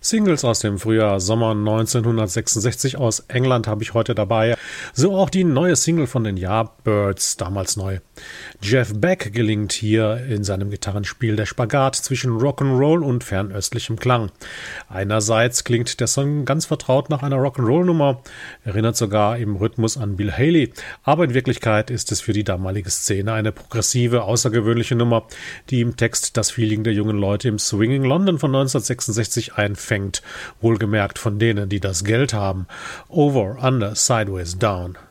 Singles aus dem Frühjahr, Sommer 1966 aus England habe ich heute dabei. So auch die neue Single von den Yardbirds, damals neu. Jeff Beck gelingt hier in seinem Gitarrenspiel der Spagat zwischen Rock'n'Roll und fernöstlichem Klang. Einerseits klingt der Song ganz vertraut nach einer Rock'n'Roll-Nummer, erinnert sogar im Rhythmus an Bill Haley, aber in Wirklichkeit ist es für die damalige Szene eine progressive, außergewöhnliche Nummer, die im Text das Feeling der jungen Leute im Swinging London von 1966 einfängt, wohlgemerkt von denen, die das Geld haben. Over, Under, Sideways, Down.